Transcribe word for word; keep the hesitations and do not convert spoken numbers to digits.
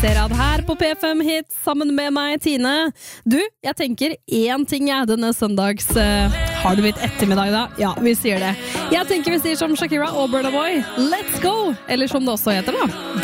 Serad her på P fem Hit sammen med meg, Tine. Du, jeg tenker én ting jeg denne søndags uh, Har det blitt ettermiddag da? Ja, vi sier det. Jeg tenker vi sier som Shakira og Burna Boy. Let's go! Eller som det også heter da.